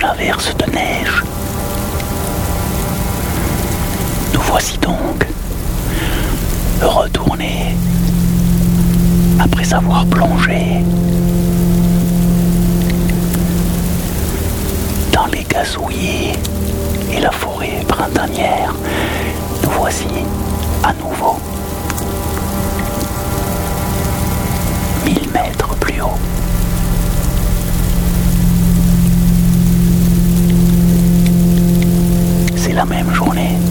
averse de neige. Nous voici donc retournés après avoir plongé dans les gazouillis et la forêt printanière. Nous voici à nouveau 1000 mètres plus haut. C'est la même journée.